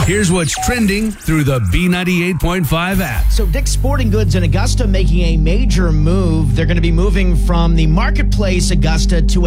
Here's what's trending through the B98.5 app. So Dick's Sporting Goods in Augusta making a major move. They're going to be moving from the Marketplace Augusta to